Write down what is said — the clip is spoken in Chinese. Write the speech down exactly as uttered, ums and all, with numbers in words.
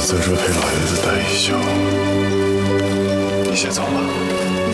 在这陪老爷子待一宿，你先走吧。